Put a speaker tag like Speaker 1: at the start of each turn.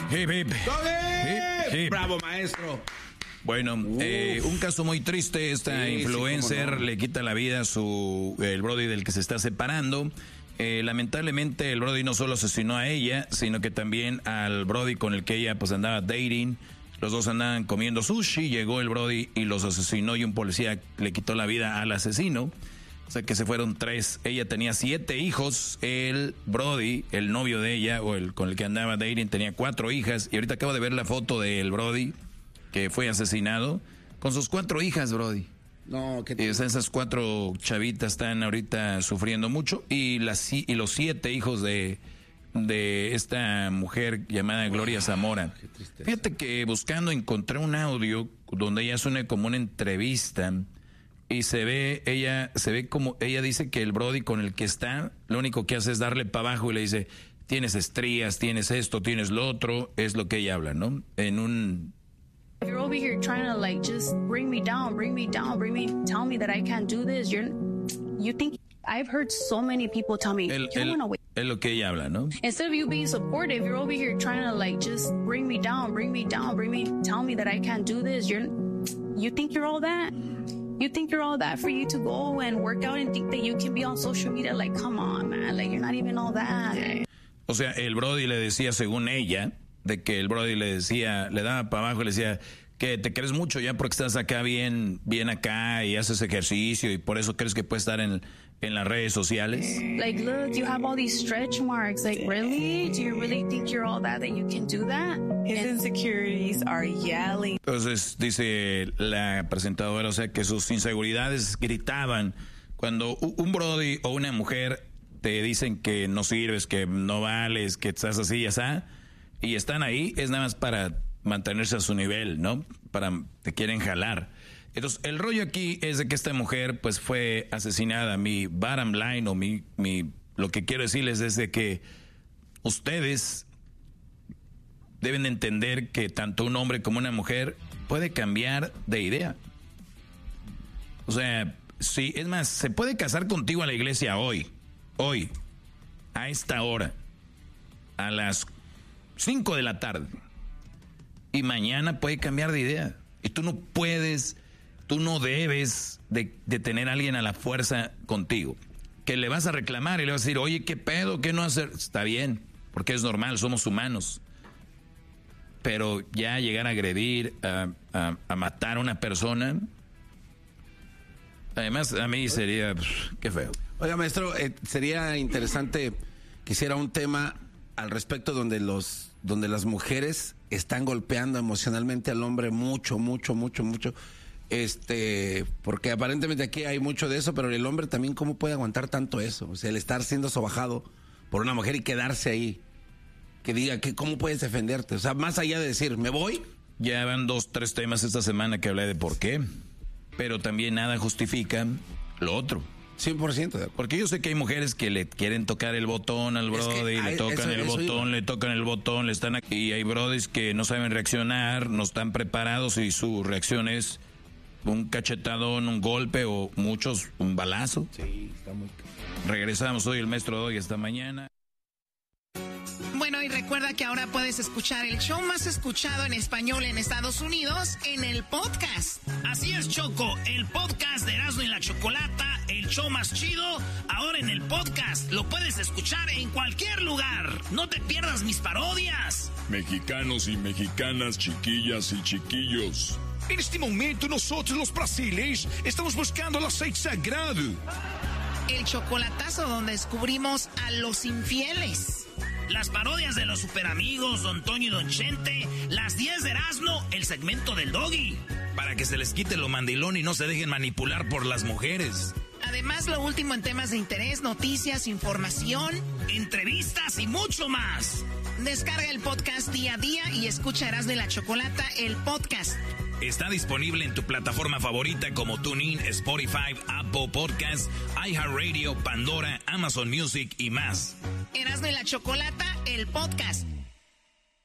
Speaker 1: Hip, hip.
Speaker 2: ¡Doggy!
Speaker 1: Hip, hip.
Speaker 2: ¡Bravo, maestro!
Speaker 1: Bueno, un caso muy triste. Esta influencer cómo no. Le quita la vida a el brody del que se está separando. Lamentablemente el brody no solo asesinó a ella, sino que también al brody con el que ella pues andaba dating. Los dos andaban comiendo sushi, llegó el brody y los asesinó y un policía le quitó la vida al asesino. O sea que se fueron 3. Ella tenía 7 hijos. El brody, el novio de ella o el con el que andaba dating, tenía 4 hijas. Y ahorita acabo de ver la foto del brody que fue asesinado con sus 4 hijas, brody.
Speaker 2: No, ¿qué
Speaker 1: te... Esas 4 chavitas están ahorita sufriendo mucho y los 7 hijos de esta mujer llamada Gloria Zamora. Fíjate que buscando encontré un audio donde ella suena como una entrevista y se ve como ella dice que el brody con el que está, lo único que hace es darle para abajo y le dice, tienes estrías, tienes esto, tienes lo otro, es lo que ella habla, ¿no? En un...
Speaker 3: You're over here trying to like just bring me down, tell me that I can't do this. You think I've heard so many people tell me,
Speaker 1: es lo que ella habla, ¿no?
Speaker 3: Instead of you being supportive, you're over here trying to like just bring me down, tell me that I can't do this. You think you're all that? You think you're all that for you to go and work out and think that you can be on social media? Like, come on, man. Like, you're not even all that.
Speaker 1: O sea, el brody le decía, según ella, de que el brody le decía, le daba para abajo y le decía que te crees mucho ya porque estás acá bien acá y haces ejercicio y por eso crees que puedes estar en las redes sociales.
Speaker 3: Like, look, you have all these stretch marks. Like, really? Do you really think you're all that you can do that?
Speaker 4: His insecurities are yelling.
Speaker 1: Entonces dice la presentadora, o sea, que sus inseguridades gritaban cuando un brody o una mujer te dicen que no sirves, que no vales, que estás así y así, y están ahí, es nada más para mantenerse a su nivel, ¿no? Te quieren jalar. Entonces, el rollo aquí es de que esta mujer, pues, fue asesinada. Mi bottom line, o lo que quiero decirles es de que ustedes deben de entender que tanto un hombre como una mujer puede cambiar de idea. O sea, sí, es más, se puede casar contigo a la iglesia hoy, a esta hora, a las 5 de la tarde. Y mañana puede cambiar de idea. Y tú no debes de tener a alguien a la fuerza contigo. Que le vas a reclamar y le vas a decir, oye, ¿qué pedo? ¿Qué no hacer? Está bien, porque es normal, somos humanos. Pero ya llegar a agredir, a matar a una persona, además a mí sería, qué feo.
Speaker 2: Oiga, maestro, sería interesante que hiciera un tema al respecto donde las mujeres están golpeando emocionalmente al hombre mucho, porque aparentemente aquí hay mucho de eso, pero el hombre también, ¿cómo puede aguantar tanto eso? O sea, el estar siendo sobajado por una mujer y quedarse ahí, que diga que cómo puedes defenderte, o sea, más allá de decir, ¿me voy?
Speaker 1: Ya van 2-3 temas esta semana que hablé de por qué, pero también nada justifica lo otro.
Speaker 2: 100%.
Speaker 1: Porque yo sé que hay mujeres que le quieren tocar el botón al brody, le tocan el botón, le están aquí. Y hay brodis que no saben reaccionar, no están preparados y su reacción es un cachetadón, un golpe o muchos, un balazo.
Speaker 2: Sí, está muy...
Speaker 1: Regresamos hoy el maestro Doggy esta mañana.
Speaker 5: Bueno, y recuerda que ahora puedes escuchar el show más escuchado en español en Estados Unidos en el podcast.
Speaker 6: Así es, Choco, el podcast de Erasmo y la Chocolata, el show más chido, ahora en el podcast. Lo puedes escuchar en cualquier lugar. No te pierdas mis parodias.
Speaker 7: Mexicanos y mexicanas, chiquillas y chiquillos.
Speaker 8: En este momento nosotros los brasileños estamos buscando el aceite sagrado.
Speaker 5: El chocolatazo donde descubrimos a los infieles.
Speaker 6: Las parodias de los superamigos, Don Toño y Don Chente, las 10 de Erasmo, el segmento del Doggy.
Speaker 1: Para que se les quite lo mandilón y no se dejen manipular por las mujeres.
Speaker 5: Además, lo último en temas de interés, noticias, información,
Speaker 6: entrevistas y mucho más.
Speaker 5: Descarga el podcast día a día y escucha Erasmo y la Chocolata, el podcast.
Speaker 1: Está disponible en tu plataforma favorita como TuneIn, Spotify, Apple Podcasts, iHeartRadio, Pandora, Amazon Music y más.
Speaker 5: Erasmo y la Chocolata, el podcast.